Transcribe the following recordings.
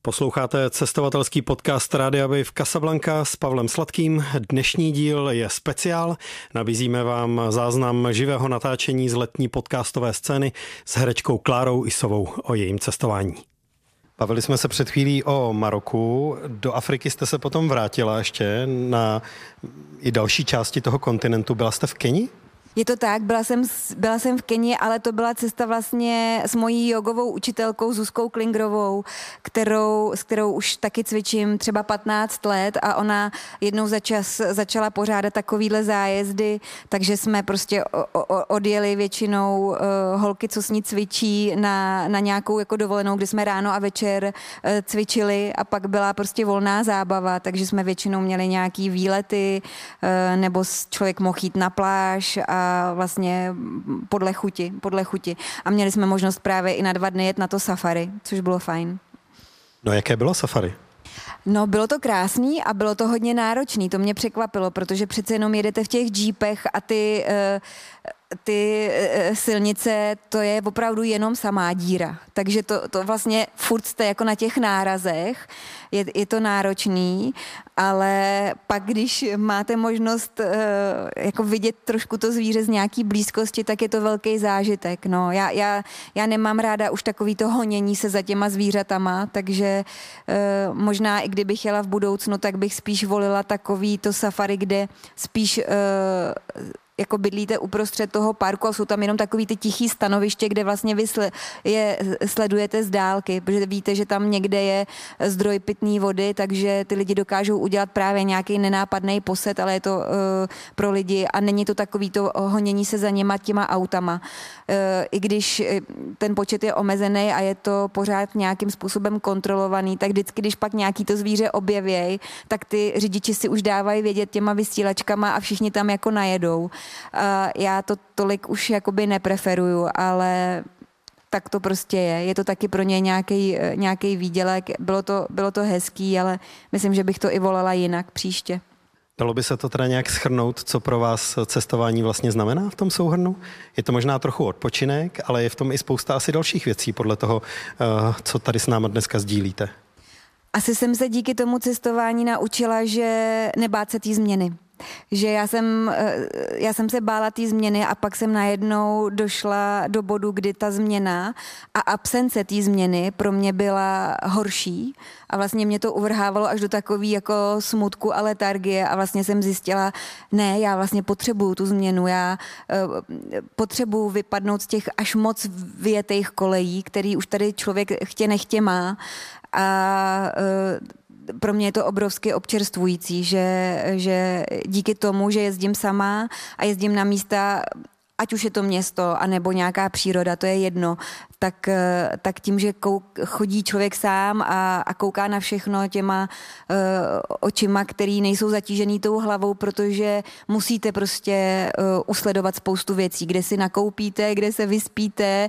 Posloucháte cestovatelský podcast Rádia Wave Casablanca s Pavlem Sladkým. Dnešní díl je speciál. Nabízíme vám záznam živého natáčení z letní podcastové scény s herečkou Klárou Isovou o jejím cestování. Bavili jsme se před chvílí o Maroku. Do Afriky jste se potom vrátila ještě na i další části toho kontinentu. Byla jste v Keni? Je to tak, byla jsem v Keni, ale to byla cesta vlastně s mojí jogovou učitelkou Zuzkou Klingrovou, s kterou už taky cvičím třeba 15 let a ona jednou za čas začala pořádat takovýhle zájezdy, takže jsme prostě odjeli většinou holky, co s ní cvičí na nějakou jako dovolenou, kdy jsme ráno a večer cvičili a pak byla prostě volná zábava, takže jsme většinou měli nějaký výlety nebo člověk mohl jít na pláž a vlastně podle chuti. A měli jsme možnost právě i na 2 dny jet na to safari, což bylo fajn. No jaké bylo safari? No, bylo to krásný a bylo to hodně náročný, to mě překvapilo, protože přece jenom jedete v těch džípech a ty silnice, to je opravdu jenom samá díra. Takže to vlastně furt jste jako na těch nárazech, je to náročný, ale pak, když máte možnost jako vidět trošku to zvíře z nějaký blízkosti, tak je to velký zážitek. No, já nemám ráda už takový to honění se za těma zvířatama, takže možná i kdybych jela v budoucnu, tak bych spíš volila takový to safari, kde spíš jako bydlíte uprostřed toho parku a jsou tam jenom takový ty tichý stanoviště, kde vlastně vy je sledujete z dálky, protože víte, že tam někde je zdroj pitné vody, takže ty lidi dokážou udělat právě nějaký nenápadný posed, ale je to pro lidi a není to takový to honění se za těma autama. I když ten počet je omezený a je to pořád nějakým způsobem kontrolovaný, tak vždycky, když pak nějaký to zvíře objevějí, tak ty řidiči si už dávají vědět těma vysílačkama a všichni tam jako najedou. Já to tolik už jakoby nepreferuju, ale tak to prostě je. Je to taky pro ně nějaký výdělek. Bylo to hezký, ale myslím, že bych to i volala jinak příště. Dalo by se to teda nějak shrnout, co pro vás cestování vlastně znamená v tom souhrnu? Je to možná trochu odpočinek, ale je v tom i spousta asi dalších věcí podle toho, co tady s náma dneska sdílíte. Asi jsem se díky tomu cestování naučila, že nebát se té změny. Že já jsem se bála té změny a pak jsem najednou došla do bodu, kdy ta změna a absence té změny pro mě byla horší a vlastně mě to uvrhávalo až do takový jako smutku a letargie a vlastně jsem zjistila, ne, já vlastně potřebuju tu změnu, já potřebuju vypadnout z těch až moc vyjetých kolejí, který už tady člověk chtě nechtě má a pro mě je to obrovsky občerstvující, že díky tomu, že jezdím sama a jezdím na místa, ať už je to město, anebo nějaká příroda, to je jedno, tak tím, že chodí člověk sám a kouká na všechno těma očima, který nejsou zatížený tou hlavou, protože musíte prostě usledovat spoustu věcí, kde si nakoupíte, kde se vyspíte,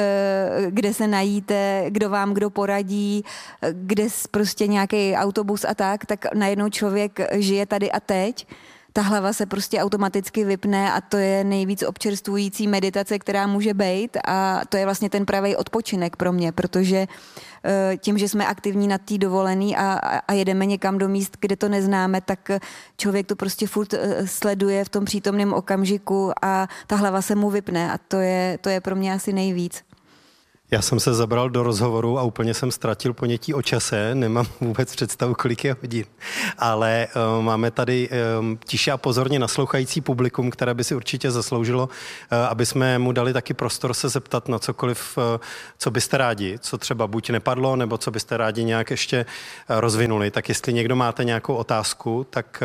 kde se najíte, kdo poradí, kde prostě nějaký autobus a tak najednou člověk žije tady a teď. Ta hlava se prostě automaticky vypne a to je nejvíc občerstvující meditace, která může být a to je vlastně ten pravý odpočinek pro mě, protože tím, že jsme aktivní na té dovolený a jedeme někam do míst, kde to neznáme, tak člověk to prostě furt sleduje v tom přítomném okamžiku a ta hlava se mu vypne a to je pro mě asi nejvíc. Já jsem se zabral do rozhovoru a úplně jsem ztratil ponětí o čase, nemám vůbec představu, kolik je hodin, ale máme tady tiše a pozorně naslouchající publikum, které by si určitě zasloužilo, aby jsme mu dali taky prostor se zeptat na cokoliv, co byste rádi, co třeba buď nepadlo, nebo co byste rádi nějak ještě rozvinuli. Tak jestli někdo máte nějakou otázku, tak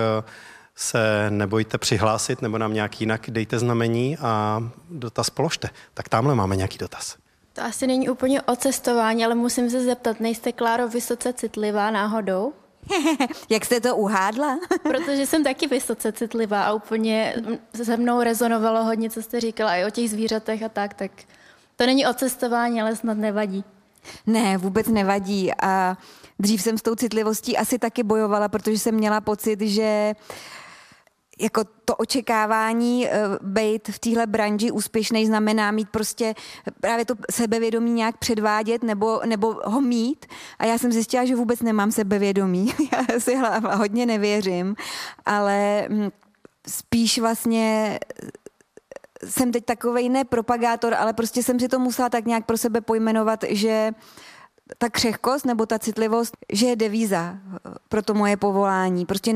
se nebojte přihlásit, nebo nám nějak jinak dejte znamení a dotaz položte. Tak tamhle máme nějaký dotaz. To asi není úplně o cestování, ale musím se zeptat, nejste, Kláro, vysoce citlivá náhodou? Jak jste to uhádla? Protože jsem taky vysoce citlivá a úplně se mnou rezonovalo hodně, co jste říkala, i o těch zvířatech a tak to není o cestování, ale snad nevadí. Ne, vůbec nevadí a dřív jsem s tou citlivostí asi taky bojovala, protože jsem měla pocit, že jako to očekávání být v téhle branži úspěšnej znamená mít prostě právě to sebevědomí nějak předvádět nebo ho mít. A já jsem zjistila, že vůbec nemám sebevědomí. Já si hodně nevěřím, ale spíš vlastně jsem teď takovej ne propagátor, ale prostě jsem si to musela tak nějak pro sebe pojmenovat, že ta křehkost nebo ta citlivost, že je devíza pro to moje povolání. Prostě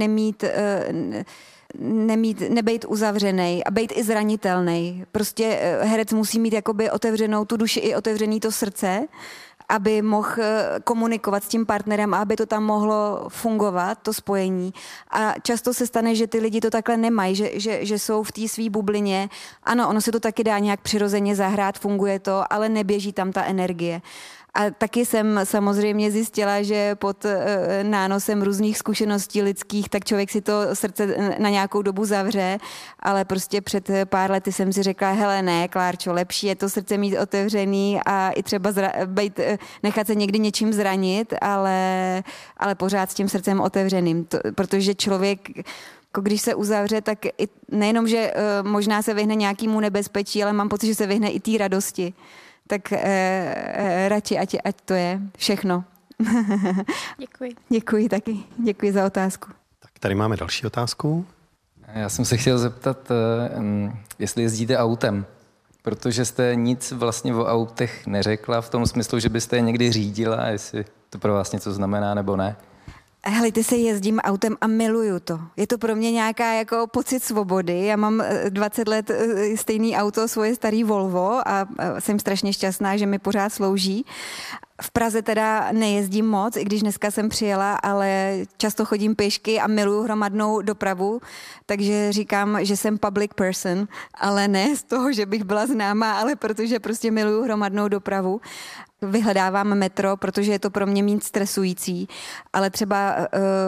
nebejt uzavřenej a bejt i zranitelnej. Prostě herec musí mít jakoby otevřenou tu duši i otevřený to srdce, aby mohl komunikovat s tím partnerem a aby to tam mohlo fungovat, to spojení. A často se stane, že ty lidi to takhle nemají, že jsou v té svý bublině. Ano, ono se to taky dá nějak přirozeně zahrát, funguje to, ale neběží tam ta energie. A taky jsem samozřejmě zjistila, že pod nánosem různých zkušeností lidských, tak člověk si to srdce na nějakou dobu zavře, ale prostě před pár lety jsem si řekla, hele ne, Klárčo, lepší je to srdce mít otevřený a i třeba nechat se někdy něčím zranit, ale pořád s tím srdcem otevřeným, protože člověk když se uzavře, tak i nejenom, že možná se vyhne nějakému nebezpečí, ale mám pocit, že se vyhne i té radosti. Tak radši, ať to je všechno. Děkuji. Děkuji taky. Děkuji za otázku. Tak tady máme další otázku. Já jsem se chtěl zeptat, jestli jezdíte autem, protože jste nic vlastně o autech neřekla v tom smyslu, že byste je někdy řídila, jestli to pro vás něco znamená nebo ne. Helejte se, jezdím autem a miluju to. Je to pro mě nějaká jako pocit svobody. Já mám 20 let stejný auto, svoje starý Volvo a jsem strašně šťastná, že mi pořád slouží. V Praze teda nejezdím moc, i když dneska jsem přijela, ale často chodím pěšky a miluju hromadnou dopravu, takže říkám, že jsem public person, ale ne z toho, že bych byla známá, ale protože prostě miluju hromadnou dopravu. Vyhledávám metro, protože je to pro mě méně stresující, ale třeba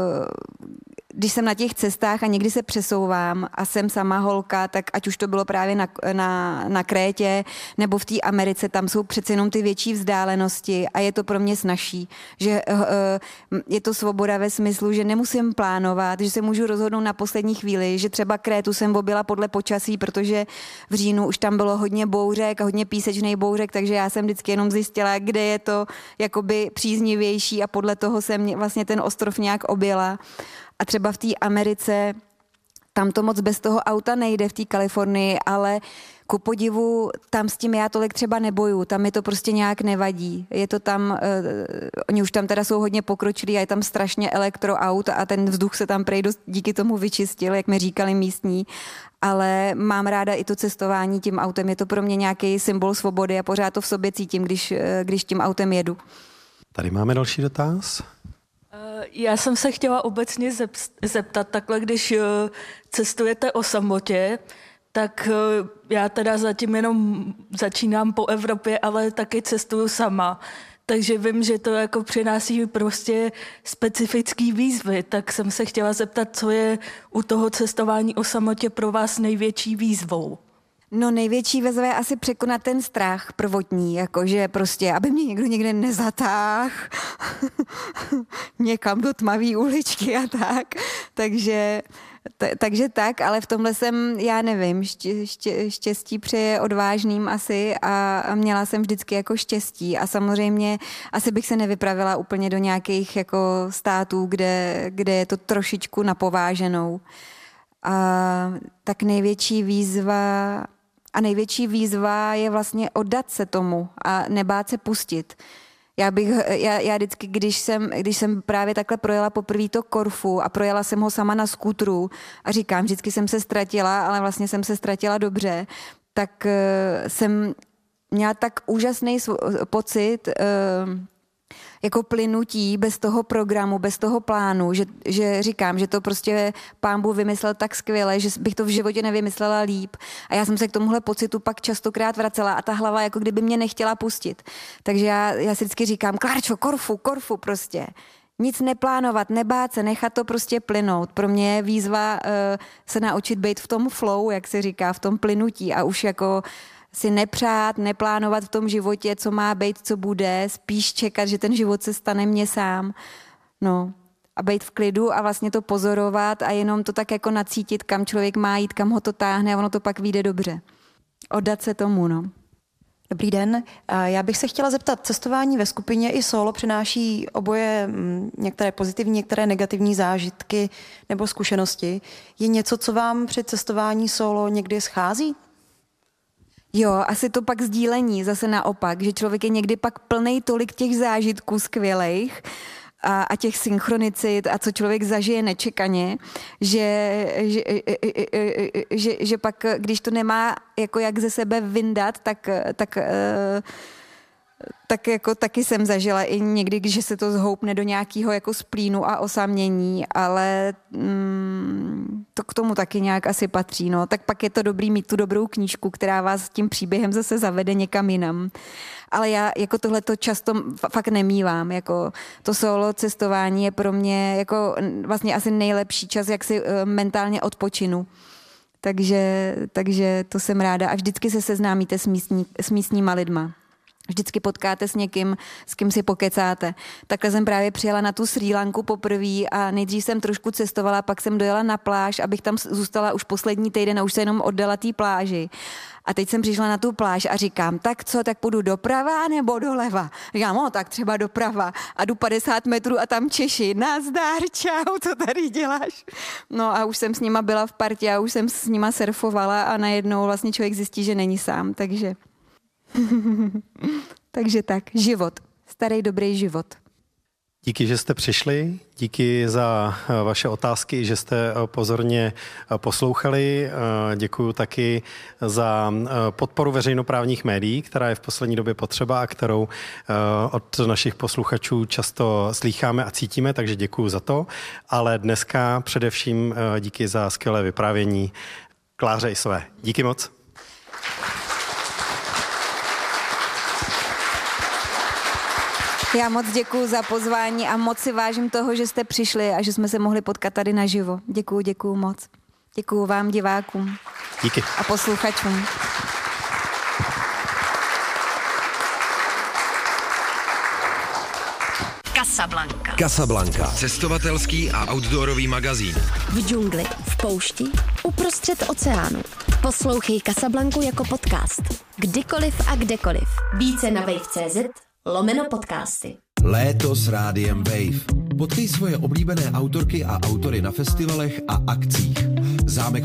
když jsem na těch cestách a někdy se přesouvám a jsem sama holka, tak ať už to bylo právě na Krétě nebo v té Americe, tam jsou přece jenom ty větší vzdálenosti a je to pro mě snazší, že je to svoboda ve smyslu, že nemusím plánovat, že se můžu rozhodnout na poslední chvíli, že třeba Krétu jsem objela podle počasí, protože v říjnu už tam bylo hodně bouřek a hodně písečný bouřek, takže já jsem vždycky jenom zjistila, kde je to jakoby příznivější a podle toho jsem vlastně ten ostrov nějak objela. A třeba v té Americe, tam to moc bez toho auta nejde v té Kalifornii, ale ku podivu tam s tím já tolik třeba neboju, tam mi to prostě nějak nevadí. Je to tam, oni už tam teda jsou hodně pokročilí a je tam strašně elektroaut a ten vzduch se tam prej dost díky tomu vyčistil, jak mi říkali místní, ale mám ráda i to cestování tím autem, je to pro mě nějaký symbol svobody a pořád to v sobě cítím, když tím autem jedu. Tady máme další dotaz. Já jsem se chtěla obecně zeptat, takhle, když cestujete o samotě, tak já teda zatím jenom začínám po Evropě, ale taky cestuju sama. Takže vím, že to jako přináší prostě specifický výzvy, tak jsem se chtěla zeptat, co je u toho cestování o samotě pro vás největší výzvou? No největší výzva je asi překonat ten strach prvotní, jakože prostě, aby mě někdo někde nezatáhl někam do tmavý uličky a tak. Takže tak, ale v tomhle jsem, já nevím, štěstí přeje odvážným asi a měla jsem vždycky jako štěstí a samozřejmě asi bych se nevypravila úplně do nějakých jako států, kde je to trošičku napováženou. A tak největší výzva je vlastně oddat se tomu a nebát se pustit. Já vždycky, když jsem právě takhle projela poprvé to Korfu a projela jsem ho sama na skútru a říkám, vždycky jsem se ztratila, ale vlastně jsem se ztratila dobře, tak jsem měla tak úžasný pocit jako plynutí bez toho programu, bez toho plánu, že říkám, že to prostě Pán Bůh vymyslel tak skvěle, že bych to v životě nevymyslela líp. A já jsem se k tomuhle pocitu pak častokrát vracela a ta hlava jako kdyby mě nechtěla pustit. Takže já si vždycky říkám, Klárčo, Korfu prostě. Nic neplánovat, nebát se, nechat to prostě plynout. Pro mě je výzva se naučit být v tom flow, jak se říká, v tom plynutí a už jako si nepřát, neplánovat v tom životě, co má být, co bude, spíš čekat, že ten život se stane mně sám. No a být v klidu a vlastně to pozorovat a jenom to tak jako nacítit, kam člověk má jít, kam ho to táhne a ono to pak vyjde dobře. Oddat se tomu, no. Dobrý den. Já bych se chtěla zeptat, cestování ve skupině i solo přináší oboje některé pozitivní, některé negativní zážitky nebo zkušenosti. Je něco, co vám při cestování solo někdy schází? Jo, asi to pak sdílení, zase naopak, že člověk je někdy pak plnej tolik těch zážitků skvělejch a těch synchronicit a co člověk zažije nečekaně, že pak, když to nemá jako jak ze sebe vyndat, tak jako taky jsem zažila i někdy, že se to zhoupne do nějakého jako splínu a osamění, ale to k tomu taky nějak asi patří. No. Tak pak je to dobrý mít tu dobrou knížku, která vás tím příběhem zase zavede někam jinam. Ale já jako tohleto často fakt nemívám. Jako to solo cestování je pro mě jako vlastně asi nejlepší čas, jak si mentálně odpočinu. Takže to jsem ráda. A vždycky se seznámíte s místníma lidma. Vždycky potkáte s někým, s kým si pokecáte. Takhle jsem právě přijela na tu Srí Lanku poprvé a nejdřív jsem trošku cestovala, pak jsem dojela na pláž, abych tam zůstala už poslední týden a už se jenom oddala té pláži. A teď jsem přišla na tu pláž a říkám, tak co, tak půjdu doprava nebo doleva? Říkám, no tak třeba doprava. A jdu 50 metrů a tam Češi, nazdar, čau, co tady děláš? No a už jsem s nima byla v partě a už jsem s nima surfovala a najednou vlastně člověk zjistí, že není sám, takže... Takže tak, život. Starý dobrý život. Díky, že jste přišli, díky za vaše otázky, že jste pozorně poslouchali. Děkuju taky za podporu veřejnoprávních médií, která je v poslední době potřeba a kterou od našich posluchačů často slýcháme a cítíme, takže děkuju za to. Ale dneska především díky za skvělé vyprávění Kláře Isové. Díky moc. Já moc děkuju za pozvání a moc si vážím toho, že jste přišli a že jsme se mohli potkat tady naživo. Děkuju moc. Děkuju vám, divákům. Díky. A posluchačům. Casablanca. Cestovatelský a outdoorový magazín. V džungli, v poušti, uprostřed oceánu. Poslouchej Casablanku jako podcast. Kdykoliv a kdekoliv. Více na wave.cz/podcasty. Léto s rádiem Wave. Potkej svoje oblíbené autorky a autory na festivalech a akcích. Zámek